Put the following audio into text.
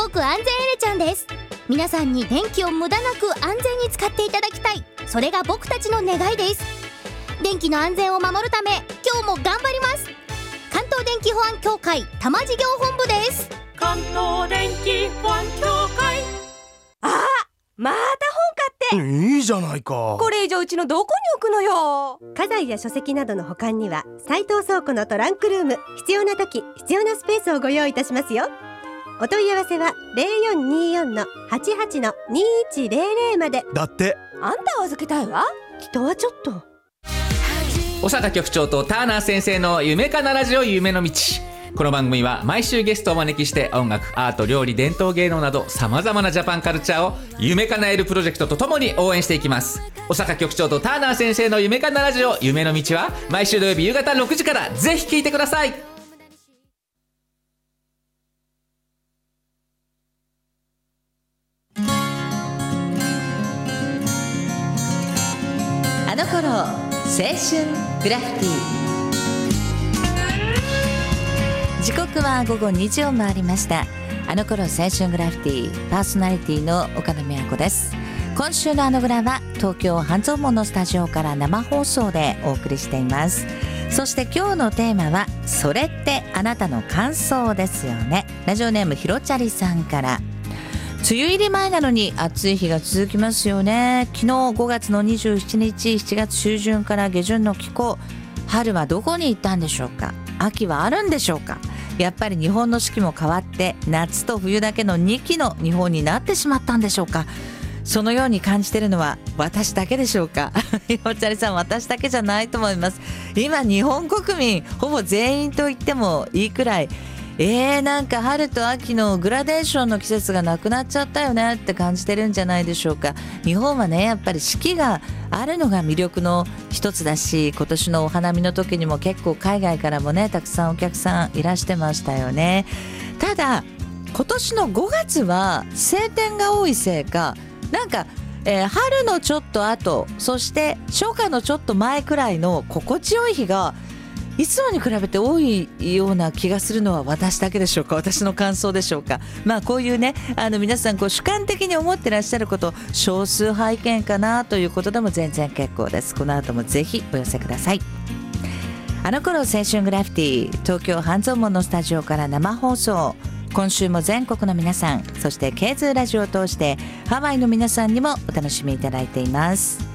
国安全エレちゃんです。皆さんに電気を無駄なく安全に使っていただきたい、それが僕たちの願いです。電気の安全を守るため今日も頑張ります。関東電気保安協会多摩事業本部です。 関東電気保安協会。 また本買って。 いいじゃないか。 これ以上うちのどこに置くのよ。 家財や書籍などの保管には斉藤倉庫のトランクルーム、必要な時必要なスペースをご用意いたしますよ。お問い合わせは 0424-88-2100 まで。 だって。 あんたを預けたいわ。 人はちょっと。 小坂局長とターナー先生の夢かなラジオ夢の道。この番組は毎週ゲストをお招きして音楽、アート、料理、伝統芸能などさまざまなジャパンカルチャーを夢かなえるプロジェクトとともに応援していきます。小坂局長とターナー先生の夢かなラジオ夢の道は毎週土曜日夕方6時からぜひ聞いてください。 あの頃青春グラフィティ。時刻は午後2時を回りました。あの頃青春グラフィティパーソナリティの岡野美和子です。今週のあのグラは東京半蔵門のスタジオから生放送でお送りしています。そして今日のテーマはそれってあなたの感想ですよね。ラジオネームひろちゃりさんから。梅雨入り前なのに暑い日が続きますよね。昨日5月の27日7月中旬から下旬の気候、春はどこに行ったんでしょうか。秋はあるんでしょうか。やっぱり日本の四季も変わって夏と冬だけの2期の日本になってしまったんでしょうか。そのように感じているのは私だけでしょうか。ひろちゃりさん、私だけじゃないと思います。今日本国民ほぼ全員と言ってもいいくらいなんか春と秋のグラデーションの季節がなくなっちゃったよねって感じてるんじゃないでしょうか。日本はね、やっぱり四季があるのが魅力の一つだし、今年のお花見の時にも結構海外からもねたくさんお客さんいらしてましたよね。ただ今年の5月は晴天が多いせいかなんか、春のちょっと後、そして初夏のちょっと前くらいの心地よい日がいつもに比べて多いような気がするのは私だけでしょうか。私の感想でしょうか。こういうね皆さん主観的に思ってらっしゃること少数派意見かなということでも全然結構です。この後もぜひお寄せください。あの頃青春グラフィティ東京半蔵門のスタジオから生放送。今週も全国の皆さん、そしてケーズラジオを通してハワイの皆さんにもお楽しみいただいています。